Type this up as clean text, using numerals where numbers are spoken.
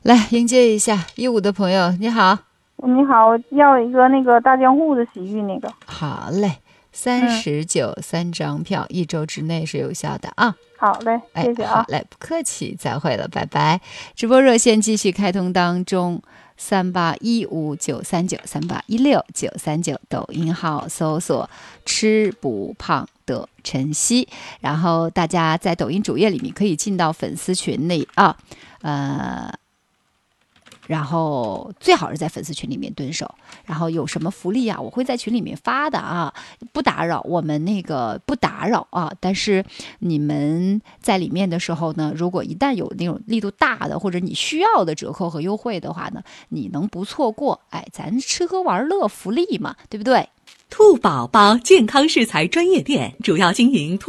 来迎接一下15的朋友，你好。 你好，我要一个那个大江户的洗浴那个。 好嘞，39、3张票，1周之内是有效的啊。 好嘞，谢谢啊。 好嘞，不客气，再会了，拜拜。直播热线继续开通当中，38159393816939，抖音号搜索吃不胖的晨曦，然后大家在抖音主页里面可以进到粉丝群里啊，然后最好是在粉丝群里面蹲守，然后有什么福利啊，我会在群里面发的啊，不打扰我们那个不打扰啊，但是你们在里面的时候呢，如果一旦有那种力度大的或者你需要的折扣和优惠的话呢，你能不错过，咱吃喝玩乐福利嘛，对不对？ 兔宝宝健康食材专业店主要经营